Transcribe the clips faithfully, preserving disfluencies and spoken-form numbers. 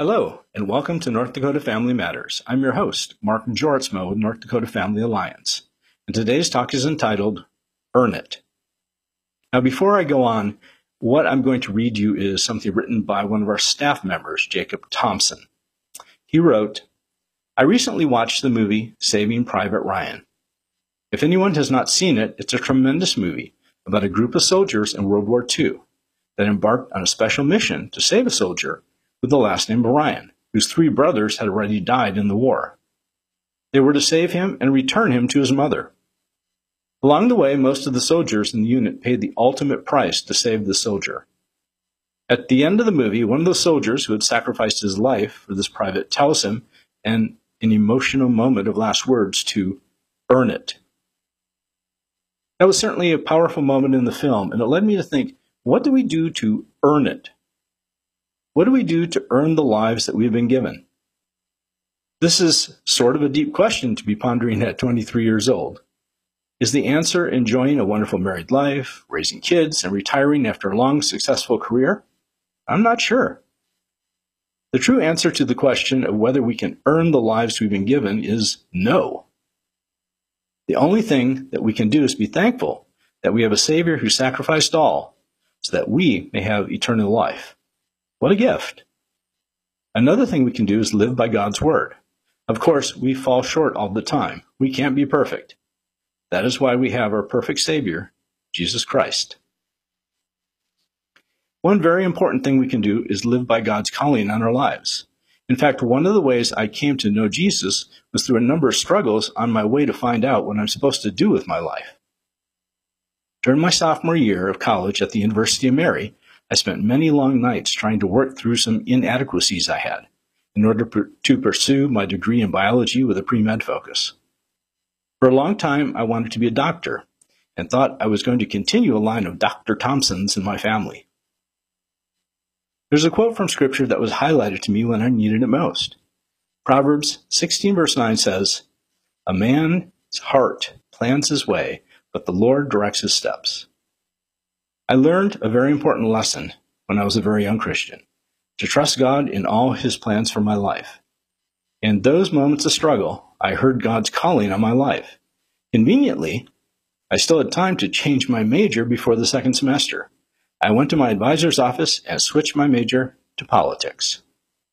Hello, and welcome to North Dakota Family Matters. I'm your host, Mark Jortsma with North Dakota Family Alliance, and today's talk is entitled, Earn It. Now, before I go on, what I'm going to read you is something written by one of our staff members, Jacob Thompson. He wrote, I recently watched the movie Saving Private Ryan. If anyone has not seen it, it's a tremendous movie about a group of soldiers in World War Two that embarked on a special mission to save a soldier with the last name Ryan, whose three brothers had already died in the war. They were to save him and return him to his mother. Along the way, most of the soldiers in the unit paid the ultimate price to save the soldier. At the end of the movie, one of the soldiers who had sacrificed his life for this private tells him, in an emotional moment of last words, to earn it. That was certainly a powerful moment in the film, and it led me to think, what do we do to earn it? What do we do to earn the lives that we've been given? This is sort of a deep question to be pondering at twenty-three years old. Is the answer enjoying a wonderful married life, raising kids, and retiring after a long, successful career? I'm not sure. The true answer to the question of whether we can earn the lives we've been given is no. The only thing that we can do is be thankful that we have a Savior who sacrificed all so that we may have eternal life. What a gift. Another thing we can do is live by God's word. Of course, we fall short all the time. We can't be perfect. That is why we have our perfect Savior, Jesus Christ. One very important thing we can do is live by God's calling on our lives. In fact, one of the ways I came to know Jesus was through a number of struggles on my way to find out what I'm supposed to do with my life. During my sophomore year of college at the University of Mary, I spent many long nights trying to work through some inadequacies I had in order to pursue my degree in biology with a pre-med focus. For a long time, I wanted to be a doctor and thought I was going to continue a line of Doctor Thompsons in my family. There's a quote from Scripture that was highlighted to me when I needed it most. Proverbs sixteen verse nine says, A man's heart plans his way, but the Lord directs his steps. I learned a very important lesson when I was a very young Christian, to trust God in all his plans for my life. In those moments of struggle, I heard God's calling on my life. Conveniently, I still had time to change my major before the second semester. I went to my advisor's office and switched my major to politics.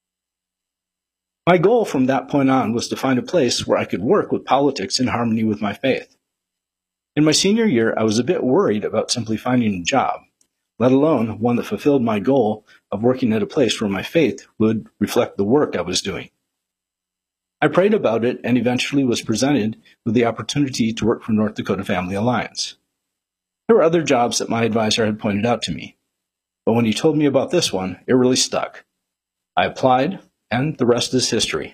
My goal from that point on was to find a place where I could work with politics in harmony with my faith. In my senior year, I was a bit worried about simply finding a job, let alone one that fulfilled my goal of working at a place where my faith would reflect the work I was doing. I prayed about it and eventually was presented with the opportunity to work for North Dakota Family Alliance. There were other jobs that my advisor had pointed out to me, but when he told me about this one, it really stuck. I applied, and the rest is history.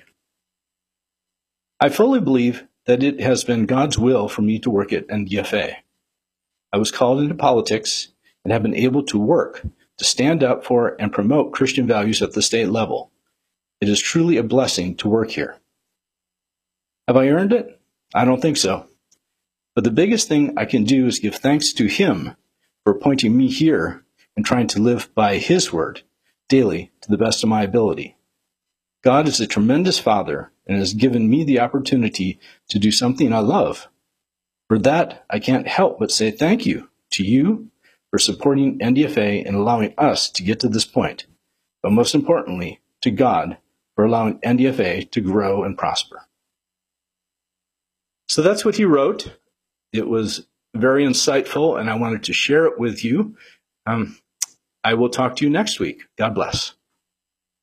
I fully believe that it has been God's will for me to work at N D F A. I was called into politics and have been able to work to stand up for and promote Christian values at the state level. It is truly a blessing to work here. Have I earned it? I don't think so. But the biggest thing I can do is give thanks to Him for appointing me here and trying to live by His word daily to the best of my ability. God is a tremendous Father and has given me the opportunity to do something I love. For that, I can't help but say thank you to you for supporting N D F A and allowing us to get to this point, but most importantly, to God for allowing N D F A to grow and prosper. So that's what he wrote. It was very insightful, and I wanted to share it with you. Um, I will talk to you next week. God bless.